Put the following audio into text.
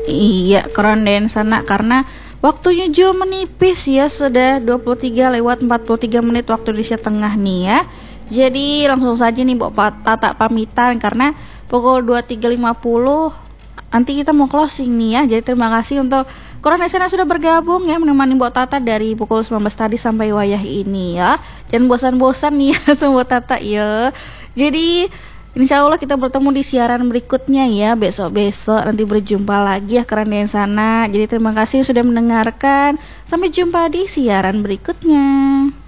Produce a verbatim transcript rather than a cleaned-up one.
Iya, keren deh sana karena waktunya juga menipis ya, sudah dua puluh tiga lewat empat puluh tiga menit waktu Indonesia Tengah nih ya. Jadi langsung saja nih Mbok Pa- Tata pamitan karena pukul dua puluh tiga lima puluh nanti kita mau closing nih ya. Jadi terima kasih untuk Koran Esena sudah bergabung ya menemani Mbok Tata dari pukul sembilan belas tadi sampai wayah ini ya. Jangan bosan-bosan nih ya sama Mbok Tata ya. Jadi insya Allah kita bertemu di siaran berikutnya ya besok-besok nanti berjumpa lagi ya keren di sana. Jadi terima kasih sudah mendengarkan. Sampai jumpa di siaran berikutnya.